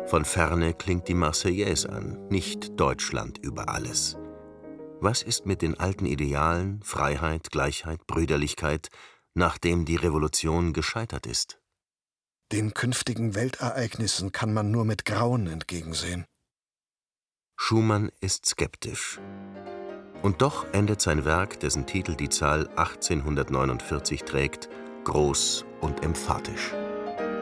Von ferne klingt die Marseillaise an, nicht Deutschland über alles. Was ist mit den alten Idealen, Freiheit, Gleichheit, Brüderlichkeit, nachdem die Revolution gescheitert ist? Den künftigen Weltereignissen kann man nur mit Grauen entgegensehen. Schumann ist skeptisch. Und doch endet sein Werk, dessen Titel die Zahl 1849 trägt, groß und emphatisch.